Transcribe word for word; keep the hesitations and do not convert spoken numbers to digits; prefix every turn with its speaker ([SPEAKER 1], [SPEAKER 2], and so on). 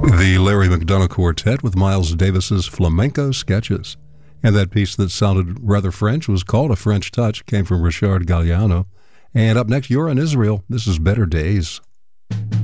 [SPEAKER 1] The Larry McDonough Quartet with Miles Davis's Flamenco Sketches. And that piece that sounded rather French was called A French Touch, came from Richard Galliano. And up next, You're in Israel. This is Better Days.